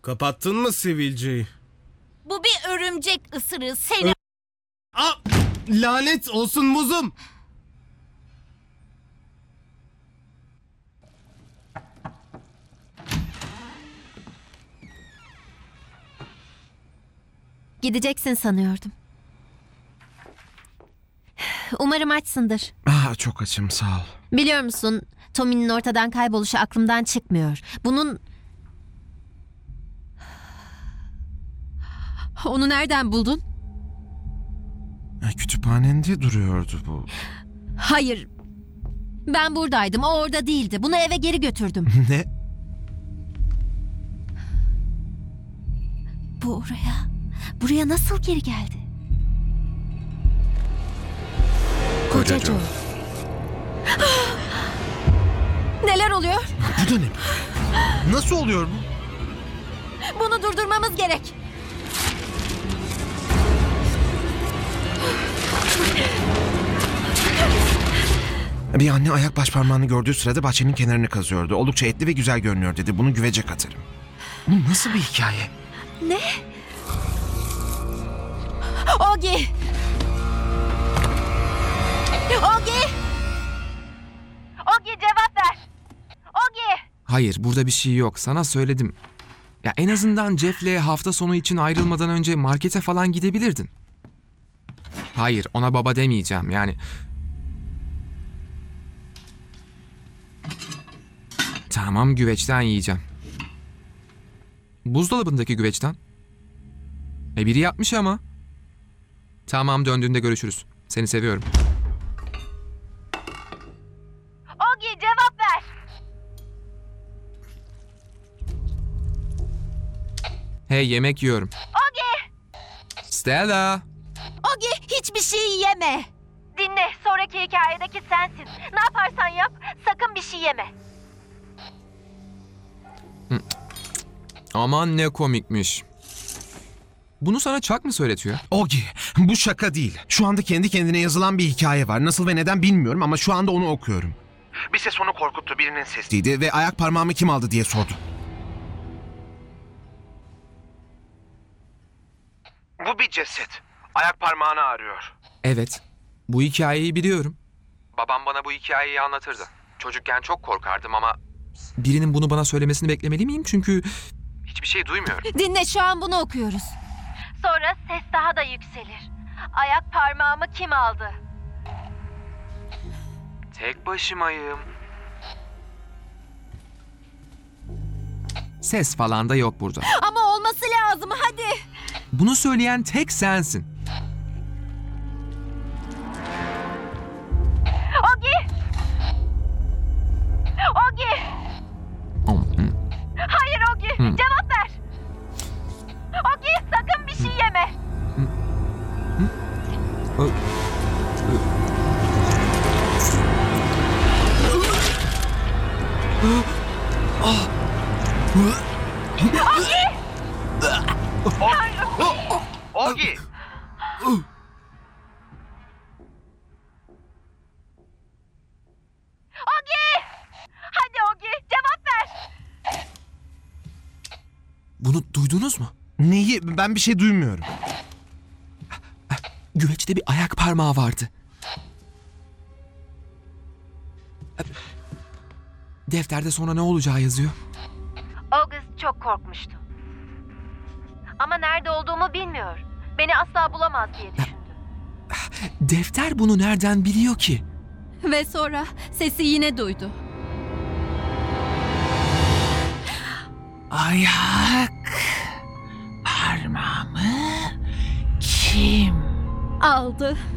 Kapattın mı sivilceyi? Bu bir örümcek ısırığı seni. Aa, lanet olsun muzum. Gideceksin sanıyordum. Umarım açsındır. Çok açım, sağ ol. Biliyor musun, Tommy'nin ortadan kayboluşu aklımdan çıkmıyor. Onu nereden buldun? Kütüphanende duruyordu bu. Hayır. Ben buradaydım, o orada değildi. Bunu eve geri götürdüm. Ne? Bu buraya nasıl geri geldi? Koca Joe. Neler oluyor? Bu da ne? Nasıl oluyor bu? Bunu durdurmamız gerek. Bir anne ayak başparmağını gördüğü sırada bahçenin kenarını kazıyordu. Oldukça etli ve güzel görünüyor dedi. Bunu güvece katarım. Bu nasıl bir hikaye? Ne? Ogi! Ogi! Ogi cevap ver! Ogi! Hayır, burada bir şey yok. Sana söyledim. Ya en azından Jeff'le hafta sonu için ayrılmadan önce markete falan gidebilirdin. Hayır, ona baba demeyeceğim yani. Tamam, güveçten yiyeceğim. Buzdolabındaki güveçten. Biri yapmış ama. Tamam, döndüğünde görüşürüz. Seni seviyorum. Ogi cevap ver! Hey, yemek yiyorum. Ogi! Stella! Ogi hiçbir şey yeme! Dinle, sonraki hikayedeki sensin. Ne yaparsan yap, sakın bir şey yeme. Aman ne komikmiş. Bunu sana Chuck mı söyletiyor? Ogi, bu şaka değil. Şu anda kendi kendine yazılan bir hikaye var. Nasıl ve neden bilmiyorum ama şu anda onu okuyorum. Bir ses onu korkuttu, birinin sesiydi ve ayak parmağımı kim aldı diye sordu. Bu bir ceset. Ayak parmağını arıyor. Evet. Bu hikayeyi biliyorum. Babam bana bu hikayeyi anlatırdı. Çocukken çok korkardım ama birinin bunu bana söylemesini beklemeli miyim? Çünkü hiçbir şey duymuyorum. Dinle, şu an bunu okuyoruz. Sonra ses daha da yükselir. Ayak parmağımı kim aldı? Tek başımayım. Ses falan da yok burada. Ama olması lazım, hadi. Bunu söyleyen tek sensin. Ogi! Ogi! Hayır Ogi, cevap ver. Ogi, sakın bir şey yeme. Ogi! Ogi! Hadi Ogi, cevap ver. Bunu duydunuz mu? Neyi? Ben bir şey duymuyorum. Güveçte bir ayak parmağı vardı. Defterde sonra ne olacağı yazıyor. August çok korkmuştu. Ama nerede olduğumu bilmiyor. Beni asla bulamaz diye düşündü. Defter bunu nereden biliyor ki? Ve sonra sesi yine duydu. Ayak parmağımı kim Aldı.